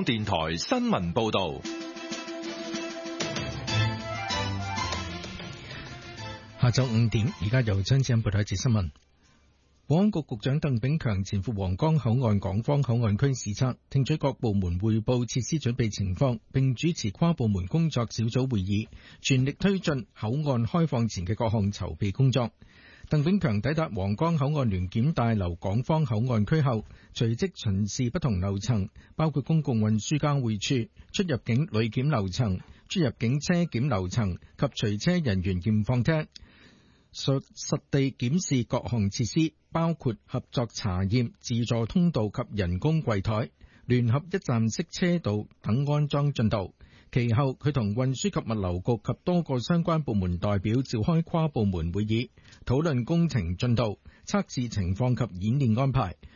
港電台新聞報道。 下晝5點，而家由張子欣報道一節新聞。保安局局長鄧炳強前赴皇崗口岸港方口岸區視察，聽取各部門匯報設施準備情況，並主持跨部門工作小組會議，全力推進口岸開放前嘅各項籌備工作。鄧炳強抵達皇崗口岸聯檢大樓港方口岸區後，隨即巡視不同樓層，包括公共運輸交匯處、出入境旅檢樓層、出入境車檢樓層及隨車人員驗放廳，實地檢視各項設施，包括合作查驗、自助通道及人工櫃台、聯合一站式車道等安裝進度。其後，佢同運輸及物流局及多個相關部門代表召開跨部門會議，討論工程進度、測試情況及演練安排，